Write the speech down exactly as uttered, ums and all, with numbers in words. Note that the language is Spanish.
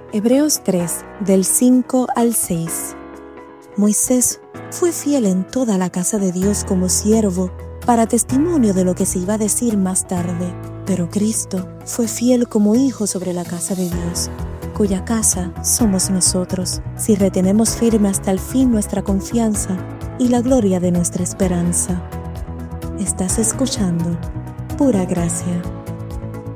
Hebreos tres, del cinco al seis. Moisés fue fiel en toda la casa de Dios como siervo, para testimonio de lo que se iba a decir más tarde. Pero Cristo fue fiel como hijo sobre la casa de Dios, cuya casa somos nosotros, si retenemos firme hasta el fin nuestra confianza y la gloria de nuestra esperanza. Estás escuchando Pura Gracia.